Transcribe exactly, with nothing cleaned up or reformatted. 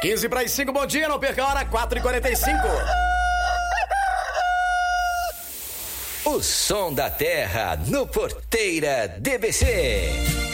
quinze para as cinco, bom dia, não perca a hora, quatro e quarenta e cinco. O som da terra no Porteira D B C.